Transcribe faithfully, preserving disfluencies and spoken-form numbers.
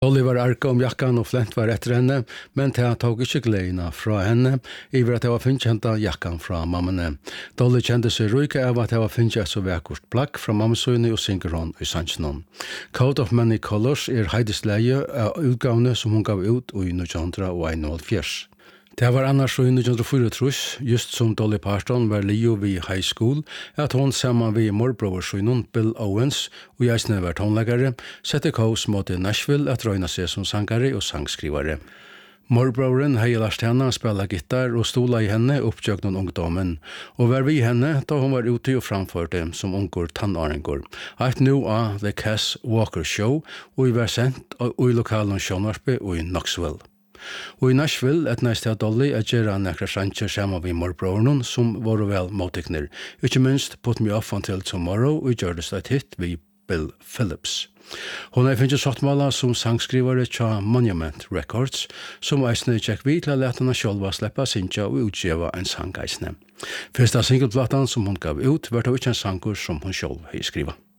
Dolly var arka om jakkan og Flint var etter henne, men det tog ikke gledene fra henne, iver at det var finnkjent jakkan fra mammene. Dolly kjente seg ryke av at det var finnkjent så vekkort plagg fra mammasøyne og synger hon i sannsjonen. Code of Many Colors er heidesleie av utgavene som hun gav ut i nitton einoghalvfjerds. Det var annars i nitton fyrtiofyra, just som Dolly Parton var lio vid high school, at hon sammen vid morbrorsynen Bill Owens og jeg var tonleggere, sette kaos mot Nashville at røyna seg som sangare og sangskrivare. Morbroren hei lært henne å spela gitar og stola i henne oppgjøk noen ungdommen, og var vi henne da hun var ute og framførte som unger tannåringer. Eit nu av The Cass Walker Show, og vi var sendt og i lokalen Sjønarpe og i Knoxville. Og i Nashville et næst til Dolly at gjøre nekra sanger sammen med morbroren som var vel motikner. Ikke minst Put Me Off Until Tomorrow og gjør det et hit ved Bill Phillips. Hun har finnet sattmåla som sangskrivare tja Monument Records, som eisne tjekk vid til å lete henne sjølva sleppa sinja og utgjeva en sang eisne. Første singleplatan som hun gav ut var da ikke en sanger som hun sjølv har skriva.